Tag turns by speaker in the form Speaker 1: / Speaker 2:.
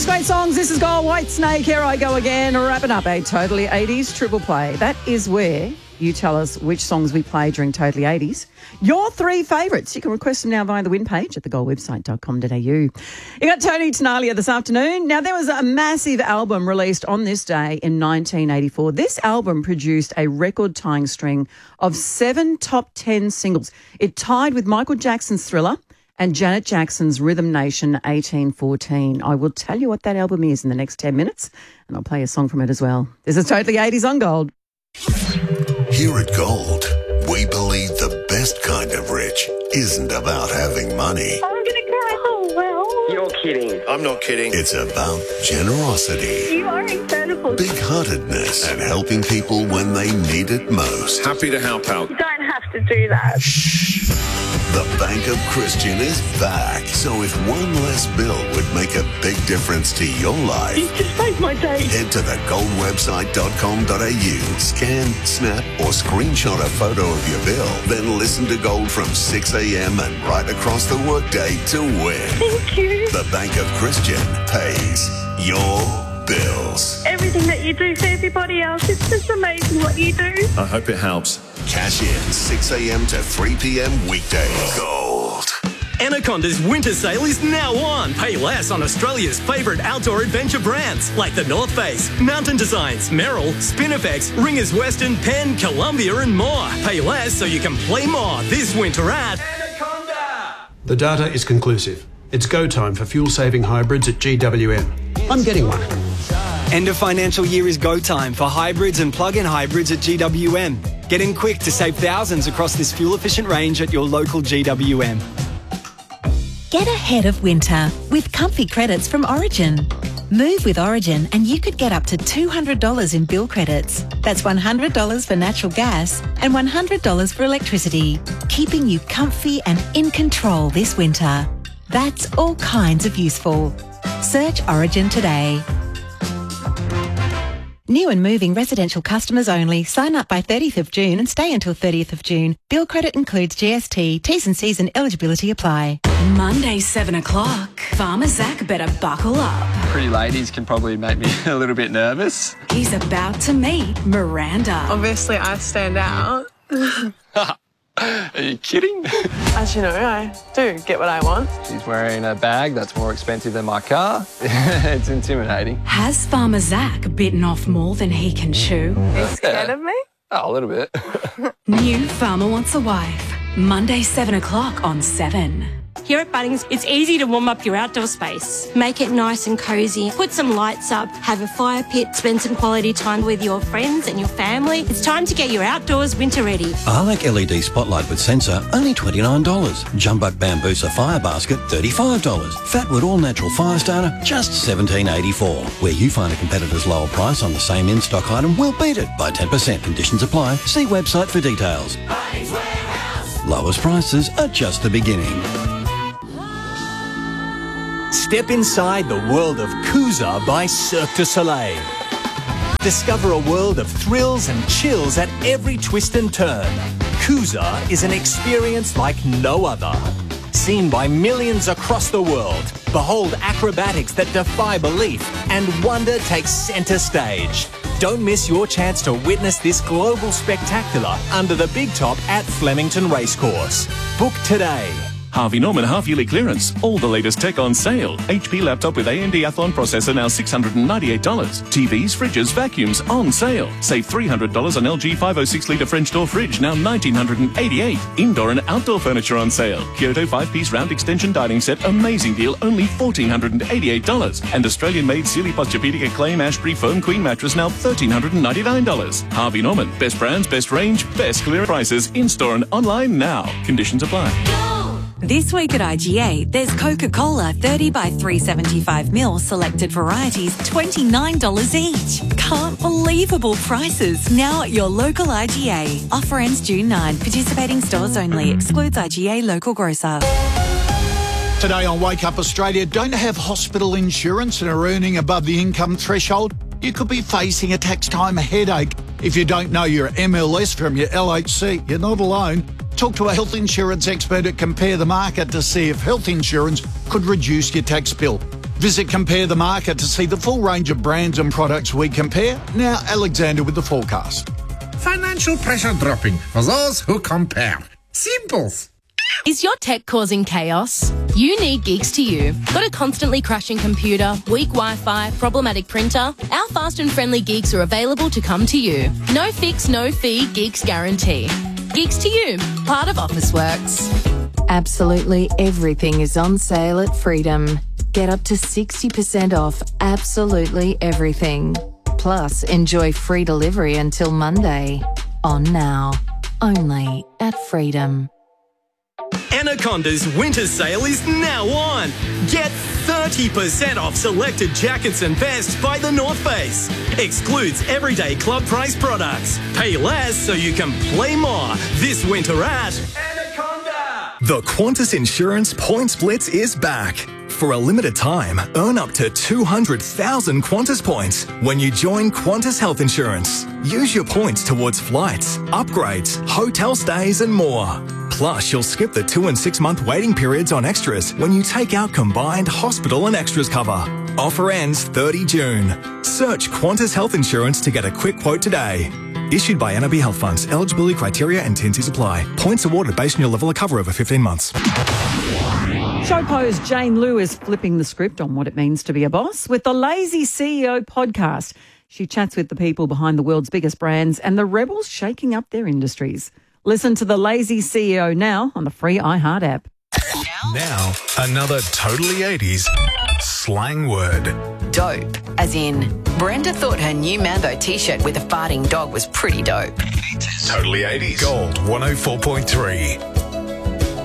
Speaker 1: great songs. This is Gold White Snake. Here I go again, wrapping up a Totally 80s triple play. That is where you tell us which songs we play during Totally 80s. Your three favourites. You can request them now via the win page at thegoldwebsite.com.au. You got Tony Tenalia this afternoon. Now, there was a massive album released on this day in 1984. This album produced a record-tying string of 7 top 10 singles. It tied with Michael Jackson's Thriller and Janet Jackson's Rhythm Nation 1814. I will tell you what that album is in the next 10 minutes, and I'll play a song from it as well. This is Totally 80s on Gold.
Speaker 2: Here at Gold, we believe the best kind of rich isn't about having money.
Speaker 3: I'm going to cry. Oh, well.
Speaker 4: You're kidding.
Speaker 5: I'm not kidding.
Speaker 2: It's about generosity,
Speaker 3: You are incredible.
Speaker 2: big-heartedness, and helping people when they need it most.
Speaker 5: Happy to help out.
Speaker 3: You don't have to do that.
Speaker 2: The Bank of Christian is back. So if one less bill would make a big difference to your
Speaker 3: You
Speaker 2: life,
Speaker 3: just made my day.
Speaker 2: head to thegoldwebsite.com.au, scan, snap, or screenshot a photo of your bill, then listen to Gold from 6 a.m. and right across the workday to win.
Speaker 3: Thank you.
Speaker 2: The Bank of Christian pays your bills.
Speaker 3: Everything that you do for everybody else, it's just amazing what you do.
Speaker 5: I hope it helps.
Speaker 2: Cash in 6 a.m. to 3 p.m. weekdays. Gold.
Speaker 6: Anaconda's winter sale is now on. Pay less on Australia's favourite outdoor adventure brands like the North Face, Mountain Designs, Merrill, Spinifex, Ringers Western, Penn, Columbia and more. Pay less so you can play more this winter at Anaconda.
Speaker 7: The data is conclusive. It's go time for fuel-saving hybrids at GWM. I'm getting one.
Speaker 8: End of financial year is go time for hybrids and plug-in hybrids at GWM. Get in quick to save thousands across this fuel-efficient range at your local GWM.
Speaker 9: Get ahead of winter with comfy credits from Origin. Move with Origin and you could get up to $200 in bill credits. That's $100 for natural gas and $100 for electricity, keeping you comfy and in control this winter. That's all kinds of useful. Search Origin today. New and moving residential customers only. Sign up by 30th of June and stay until 30th of June. Bill credit includes GST. T's and C's and eligibility apply.
Speaker 10: Monday, 7 o'clock. Farmer Zach better buckle up.
Speaker 4: Pretty ladies can probably make me a little bit nervous.
Speaker 10: He's about to meet Miranda.
Speaker 11: Obviously, I stand out.
Speaker 4: Are you kidding?
Speaker 11: As you know, I do get what I want.
Speaker 4: She's wearing a bag that's more expensive than my car. It's intimidating.
Speaker 10: Has Farmer Zach bitten off more than he can chew?
Speaker 11: Are you scared of me?
Speaker 4: Oh, a little bit.
Speaker 10: New Farmer Wants a Wife. Monday, 7 o'clock on 7.
Speaker 12: Here at Bunnings, it's easy to warm up your outdoor space. Make it nice and cosy. Put some lights up, have a fire pit, spend some quality time with your friends and your family. It's time to get your outdoors winter ready.
Speaker 13: Arlec LED spotlight with sensor, only $29. Jumbuck Bambusa fire basket, $35. Fatwood all natural fire starter, just $17.84. Where you find a competitor's lower price on the same in-stock item, we'll beat it by 10%. Conditions apply. See website for details. Lowest prices are just the beginning.
Speaker 14: Step inside the world of Kuza by Cirque du Soleil. Discover a world of thrills and chills at every twist and turn. Kuza is an experience like no other. Seen by millions across the world, behold acrobatics that defy belief and wonder takes centre stage. Don't miss your chance to witness this global spectacular under the big top at Flemington Racecourse. Book today.
Speaker 15: Harvey Norman half-yearly clearance. All the latest tech on sale. HP laptop with AMD Athlon processor now $698. TVs, fridges, vacuums on sale. Save $300 on LG 506-litre French door fridge, now $1,988. Indoor and outdoor furniture on sale. Kyoto 5-piece round extension dining set, amazing deal, only $1,488. And Australian-made Sealy Posturepedic Acclaim Ashbury Foam Queen mattress, now $1,399. Harvey Norman. Best brands, best range, best clear prices. In-store and online now. Conditions apply.
Speaker 9: This week at IGA, there's Coca-Cola 30 by 375ml selected varieties, $29 each. Can't believable prices now at your local IGA. Offer ends June 9. Participating stores only. Excludes IGA local grocer.
Speaker 16: Today on Wake Up Australia, don't have hospital insurance and are earning above the income threshold? You could be facing a tax time headache. If you don't know your MLS from your LHC, you're not alone. Talk to a health insurance expert at Compare the Market to see if health insurance could reduce your tax bill. Visit Compare the Market to see the full range of brands and products we compare. Now, Alexander with the forecast.
Speaker 5: Financial pressure dropping for those who compare. Simples.
Speaker 17: Is your tech causing chaos? You need Geeks to You. Got a constantly crashing computer, weak Wi-Fi, problematic printer? Our fast and friendly Geeks are available to come to you. No fix, no fee, Geeks guarantee. Geeks to You, part of Officeworks.
Speaker 18: Absolutely everything is on sale at Freedom. Get up to 60% off absolutely everything. Plus, enjoy free delivery until Monday. On now. Only at Freedom.
Speaker 6: Anaconda's winter sale is now on. Get 30% off selected jackets and vests by The North Face. Excludes everyday club price products. Pay less so you can play more this winter at Anaconda.
Speaker 19: The Qantas Insurance Points Blitz is back. For a limited time, earn up to 200,000 Qantas points when you join Qantas Health Insurance. Use your points towards flights, upgrades, hotel stays and more. Plus, you'll skip the 2 and 6 month waiting periods on extras when you take out combined hospital and extras cover. Offer ends 30 June. Search Qantas Health Insurance to get a quick quote today. Issued by NRB Health Funds. Eligibility criteria and T&Cs apply. Points awarded based on your level of cover over 15 months.
Speaker 1: Showpo's Jane Liu is flipping the script on what it means to be a boss with the Lazy CEO podcast. She chats with the people behind the world's biggest brands and the rebels shaking up their industries. Listen to the Lazy CEO now on the free iHeart app.
Speaker 20: Now, another totally 80s slang word.
Speaker 21: Dope, as in, Brenda thought her new Mambo t-shirt with a farting dog was pretty dope.
Speaker 20: Totally 80s. Gold 104.3.